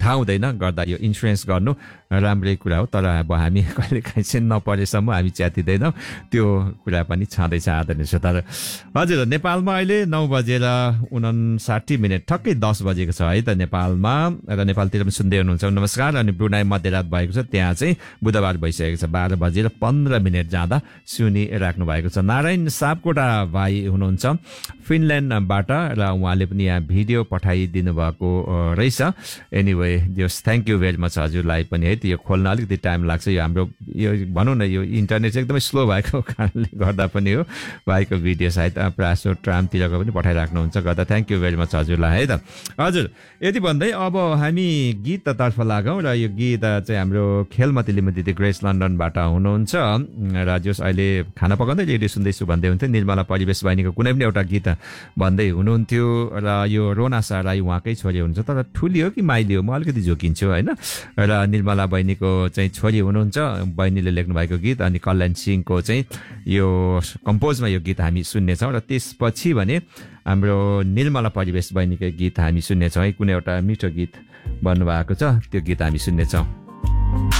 थाहा हुँदैन गर्दा यो इन्सुरेन्स गर्नु राम्रै कुरा हो तर अब हामी कहिलेकाहीँ चाहिँ नपरेसम्म हामी च्यातिँदैनौँ त्यो कुरा पनि छँदैछ आदरणीय श्रोताहरू हजुर नेपालमा अहिले 9:59 ठक्कै 10 बजेको छ है त नेपालमा र नेपालतिर पनि सुन्दै हुनुहुन्छ नमस्कार अनि ब्रुनाई मध्यरात भएको छ त्यहाँ चाहिँ बुधबार भइसकेको छ 12:15 जाँदा सुनिराख्नु भएको छ नारायण सापकोटा भाइ हुनुहुन्छ फिनल्यान्डबाट र उहाँले पनि यहाँ भिडियो पठाइदिनु भएको रहेछ anyway just thank you very much हजुरलाई पनि है यो खोल्न अलिकति टाइम लाग्छ यो हाम्रो यो भनौँ न यो इन्टरनेट चाहिँ एकदमै स्लो भएको कारणले गर्दा पनि हो भाइको भिडियो सायद प्रासो ट्रामतिरको पनि पठाइराख्नुहुन्छ गर्दा थ्याङ्क यू भेरी मच हजुरलाई है त हजुर यति भन्दै अब हामी गीततर्फ लागौँ र यो गीत चाहिँ हाम्रो खेलमती लिमती ग्रेस लन्डनबाट हुनुहुन्छ र जस अहिले खाना पकाउँदै रेडियो सुन्दैछु भन्दै हुन्थ्यो निर्मला परिवेश बहिनीको कुनै पनि एउटा गीत भन्दै हुनुहुन्थ्यो र यो रोना साराई उहाँकै छोरी हुनुहुन्छ तर ठुली हो कि माइली हो म अलिकति झोकिन्छु होइन र निर्मला बहिनीको चाहिँ छोरी हुनुहुन्छ बहिनीले लेख्नु भएको गीत अनि कल्याण सिंहको चाहिँ यो कम्पोजमा यो गीत हामी सुन्नेछौँ र त्यसपछि भने हाम्रो निर्मला परिवेश बहिनीकै गीत हामी सुन्नेछौँ है कुनै एउटा मिठो गीत भन्नुभएको छ त्यो गीत हामी सुन्नेछौँ